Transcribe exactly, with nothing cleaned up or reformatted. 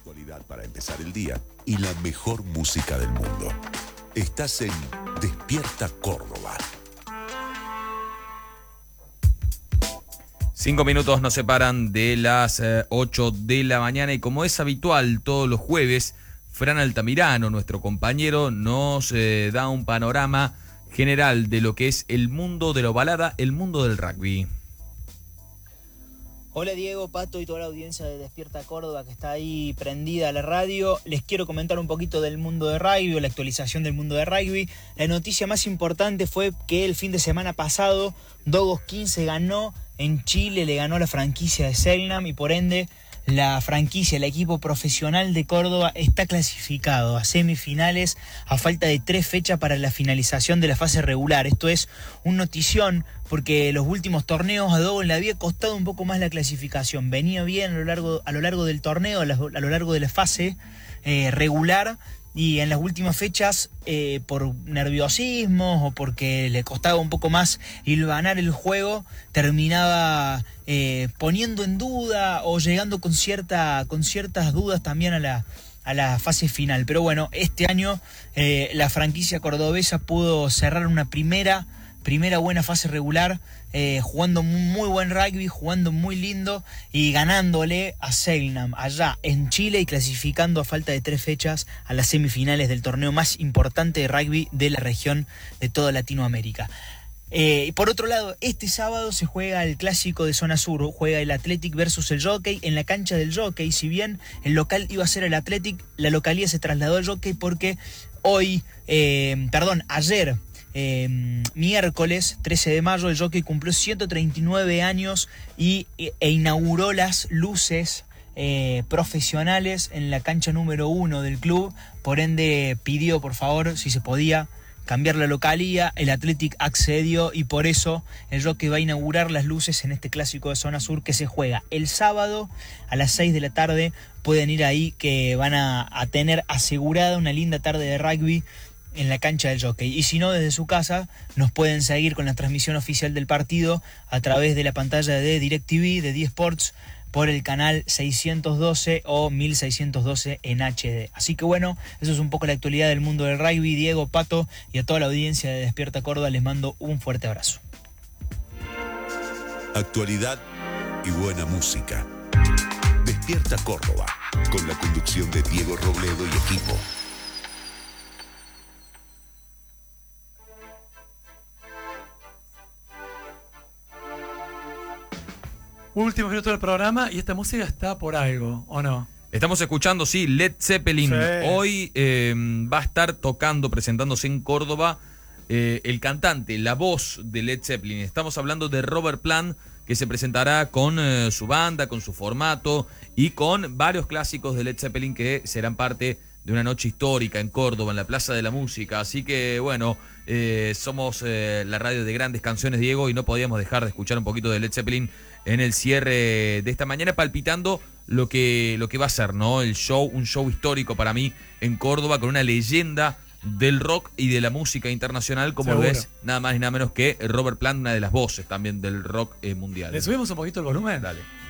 Actualidad para empezar el día y la mejor música del mundo. Estás en Despierta Córdoba. Cinco minutos nos separan de las eh, ocho de la mañana y como es habitual todos los jueves, Fran Altamirano, nuestro compañero, nos eh, da un panorama general de lo que es el mundo de la ovalada, el mundo del rugby. Hola Diego, Pato y toda la audiencia de Despierta Córdoba que está ahí prendida a la radio. Les quiero comentar un poquito del mundo de rugby o la actualización del mundo de rugby. La noticia más importante fue que el fin de semana pasado Dogos quince ganó en Chile, le ganó la franquicia de Selknam y por ende la franquicia, el equipo profesional de Córdoba está clasificado a semifinales a falta de tres fechas para la finalización de la fase regular. Esto es un notición porque los últimos torneos a Dogon le había costado un poco más la clasificación. Venía bien a lo largo, a lo largo del torneo, a lo largo de la fase eh, regular. Y en las últimas fechas, eh, por nerviosismo o porque le costaba un poco más hilvanar el juego, terminaba eh, poniendo en duda o llegando con cierta con ciertas dudas también a la, a la fase final. Pero bueno, este año eh, la franquicia cordobesa pudo cerrar una primera, primera buena fase regular, eh, jugando muy buen rugby, jugando muy lindo y ganándole a Selknam allá en Chile y clasificando a falta de tres fechas a las semifinales del torneo más importante de rugby de la región de toda Latinoamérica. Eh, y por otro lado, este sábado se juega el clásico de zona sur, juega el Athletic versus el Jockey en la cancha del Jockey. Si bien el local iba a ser el Athletic, la localía se trasladó al Jockey porque hoy, eh, perdón, ayer, Eh, miércoles trece de mayo, el Jockey cumplió ciento treinta y nueve años y, e, e inauguró las luces eh, profesionales en la cancha número uno del club. Por ende pidió por favor si se podía cambiar la localía, el Athletic accedió y por eso el Jockey va a inaugurar las luces en este clásico de zona sur que se juega el sábado a las seis de la tarde. Pueden ir ahí que van a, a tener asegurada una linda tarde de rugby en la cancha del Jockey. Y si no, desde su casa nos pueden seguir con la transmisión oficial del partido a través de la pantalla de DirecTV, de D-Sports, por el canal seiscientos doce o mil seiscientos doce en H D. Así que bueno, eso es un poco la actualidad del mundo del rugby. Diego, Pato y a toda la audiencia de Despierta Córdoba les mando un fuerte abrazo. Actualidad y buena música. Despierta Córdoba, con la conducción de Diego Robledo y equipo. Último minuto del programa y esta música está por algo, ¿o no? Estamos escuchando, sí, Led Zeppelin. Sí. Hoy eh, va a estar tocando, presentándose en Córdoba, eh, el cantante, la voz de Led Zeppelin. Estamos hablando de Robert Plant, que se presentará con eh, su banda, con su formato y con varios clásicos de Led Zeppelin que serán parte de una noche histórica en Córdoba, en la Plaza de la Música. Así que, bueno, eh, somos eh, la radio de grandes canciones, Diego, y no podíamos dejar de escuchar un poquito de Led Zeppelin en el cierre de esta mañana, palpitando lo que, lo que va a ser, ¿no? El show, un show histórico para mí en Córdoba, con una leyenda del rock y de la música internacional, como lo es nada más y nada menos que Robert Plant, una de las voces también del rock eh, mundial. ¿Le subimos un poquito el volumen? Dale.